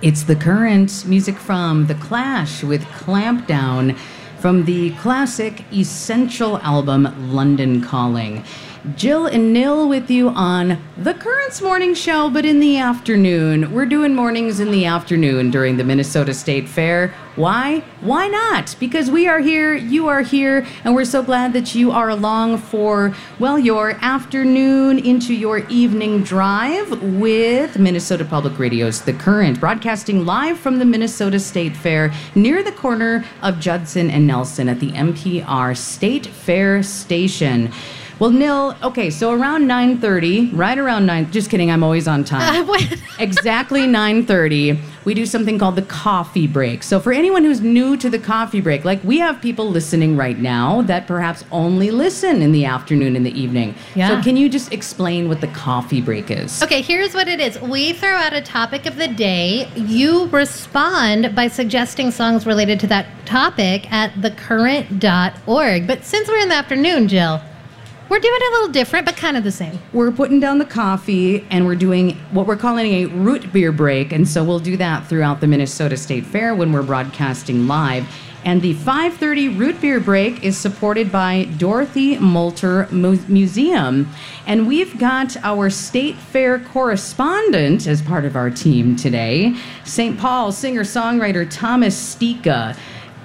It's The Current, music from The Clash with Clampdown from the classic Essential album London Calling. Jill and Nil with you on The Current's morning show, but in the afternoon. We're doing mornings in the afternoon during the Minnesota State Fair. Why? Why not? Because we are here, you are here, and we're so glad that you are along for, well, your afternoon into your evening drive with Minnesota Public Radio's The Current, broadcasting live from the Minnesota State Fair near the corner of Judson and Nelson at the NPR State Fair Station. Well, Nil, okay, so around 9:30, right around 9, just kidding, I'm always on time. Exactly 9:30, we do something called the coffee break. So for anyone who's new to the coffee break, like we have people listening right now that perhaps only listen in the afternoon and the evening. Yeah. So can you just explain what the coffee break is? Okay, here's what it is. We throw out a topic of the day. You respond by suggesting songs related to that topic at thecurrent.org. But since we're in the afternoon, Jill, we're doing it a little different, but kind of the same. We're putting down the coffee, and we're doing what we're calling a root beer break, and so we'll do that throughout the Minnesota State Fair when we're broadcasting live. And the 5:30 root beer break is supported by Dorothy Moulter Museum. And we've got our State Fair correspondent as part of our team today, St. Paul singer-songwriter Thomas Stika.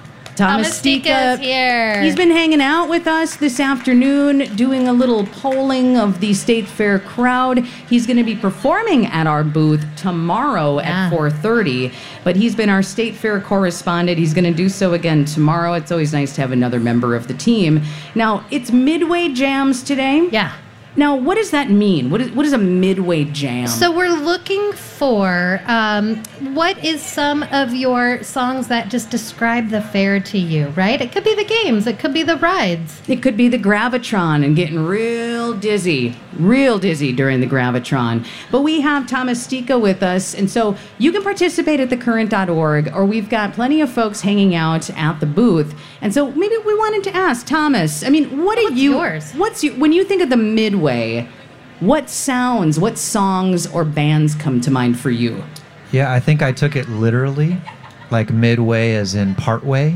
Thomas Stika's here. He's been hanging out with us this afternoon, doing a little polling of the State Fair crowd. He's going to be performing at our booth tomorrow at 4:30, but he's been our State Fair correspondent. He's going to do so again tomorrow. It's always nice to have another member of the team. Now, it's Midway Jams today. Yeah. Now, what does that mean? What is a midway jam? So we're looking for what is some of your songs that just describe the fair to you, right? It could be the games. It could be the rides. It could be the Gravitron and getting real dizzy during the Gravitron. But we have Thomas Stika with us, and so you can participate at thecurrent.org, or we've got plenty of folks hanging out at the booth. And so maybe we wanted to ask Thomas, I mean, what's yours? When you think of the midway, what sounds, what songs or bands come to mind for you? Yeah, I think I took it literally, like midway as in partway.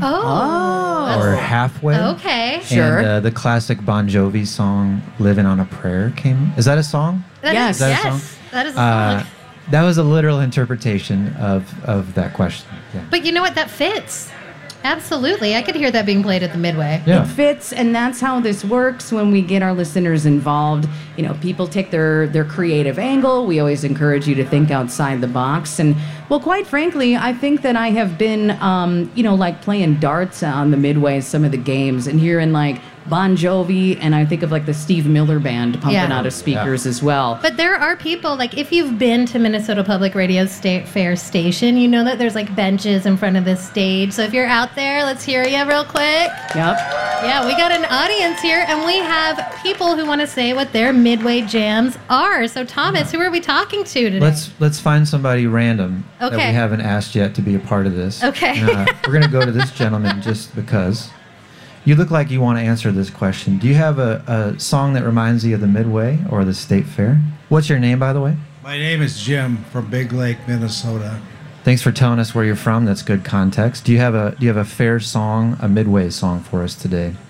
Or halfway. Okay. Sure. And the classic Bon Jovi song, Living on a Prayer, came. Is that a song? Yes. Is that a song? That is a song. That was a literal interpretation of that question. Yeah. But you know what? That fits. Absolutely. I could hear that being played at the Midway. Yeah. It fits, and that's how this works when we get our listeners involved. You know, people take their creative angle. We always encourage you to think outside the box. And, well, quite frankly, I think that I have been, like playing darts on the Midway, some of the games, and hearing, like, Bon Jovi, and I think of like the Steve Miller Band pumping out of speakers as well. But there are people, like if you've been to Minnesota Public Radio's State Fair station, you know that there's like benches in front of the stage. So if you're out there, let's hear you real quick. Yep. Yeah, we got an audience here, and we have people who want to say what their midway jams are. So Thomas, who are we talking to today? Let's find somebody random that we Okay. haven't asked yet to be a part of this. Okay. We're going to go to this gentleman just because. You look like you want to answer this question. Do you have a song that reminds you of the Midway or the State Fair? What's your name, by the way? My name is Jim from Big Lake, Minnesota. Thanks for telling us where you're from. That's good context. Do you have a fair song, a Midway song for us today?